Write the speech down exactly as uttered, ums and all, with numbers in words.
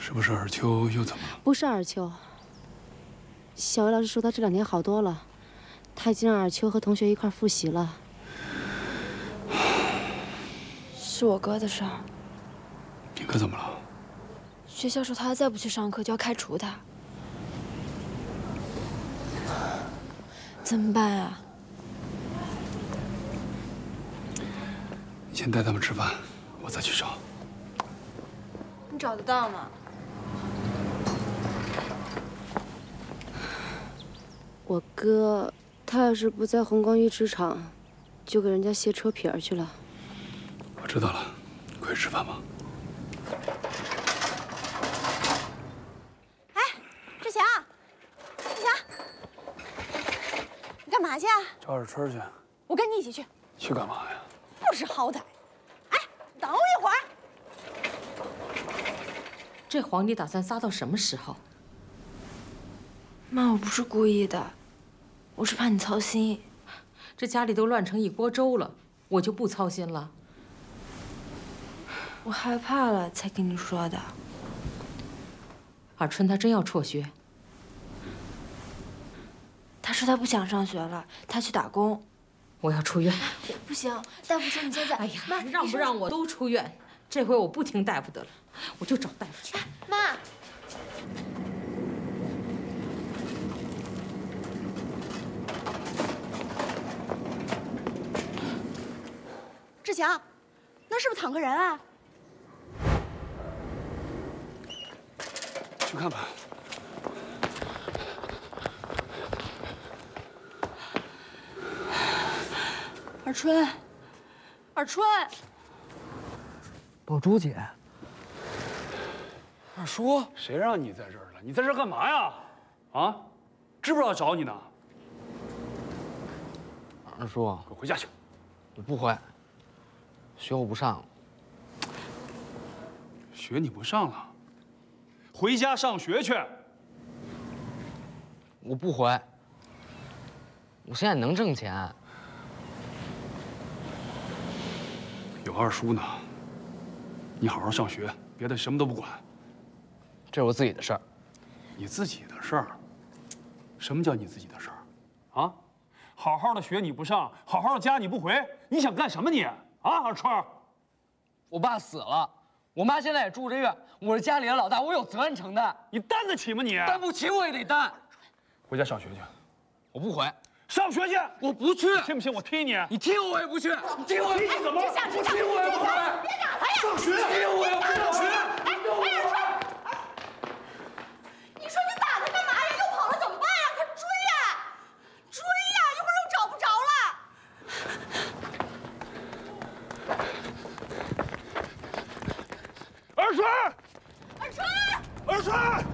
是不是尔秋又怎么了？ 不是尔秋。小薇老师说他这两天好多了，他已经让尔秋和同学一块复习了。 是我哥的事儿。 你哥怎么了？ 学校说他再不去上课就要开除他。怎么办啊？ 你先带他们吃饭，我再去找。 你找得到吗？ 我哥他要是不在红光鱼池厂，就给人家卸车皮儿去了。 我知道了，快吃饭吧。 哎，志强，志强，你干嘛去啊？ 找尔春去。 我跟你一起去。 去干嘛呀？ 不识好歹！哎，等我一会儿。 这黄你打算撒到什么时候？ 妈，我不是故意的，我是怕你操心。 这家里都乱成一锅粥了，我就不操心了。 我害怕了才跟你说的。 尔春他真要辍学？ 他说他不想上学了，他去打工。 我要出院。 不行，大夫说你现在…… 哎呀，妈，让不让我都出院？这回我不听大夫的了，我就找大夫去。 妈。 志强，那是不是躺个人啊？ 去看吧。 尔春，尔春， 宝珠姐，二叔， 谁让你在这儿了？你在这儿干嘛呀？啊，知不知道找你呢？ 二叔， 快回家去。 我不回，学我不上了。 学你不上了，回家上学去。 我不回，我现在能挣钱。 有二叔呢，你好好上学，别的什么都不管。 这是我自己的事儿。 你自己的事儿？什么叫你自己的事儿？啊？好好的学你不上，好好的家你不回，你想干什么你？啊，二春儿， 我爸死了，我妈现在也住着院，我是家里的老大，我有责任承担。 你担得起吗你？ 担不起我也得担。 回家上学去。 我不回。 上学去！ 我不去。 信不信我踢你？ 你踢我我也不去。你踢我！ 踢你怎么？ 志强，志强， 踢我也不回。 别打他呀！ 上学！ 踢我也不上学。 哎，哎，尔春，你说你打他干嘛呀？又跑了怎么办呀？快追呀！追呀！一会儿又找不着了。 二春！ 尔春！ 二春！